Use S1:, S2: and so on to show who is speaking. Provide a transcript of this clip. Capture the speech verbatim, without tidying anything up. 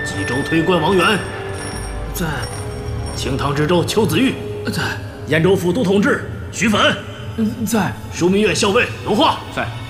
S1: 冀州推官王元，
S2: 在；
S1: 清汤知州邱子玉，
S2: 在；
S1: 燕州府都统制徐凡，
S2: 在；
S1: 枢密院校尉龙化，
S3: 在。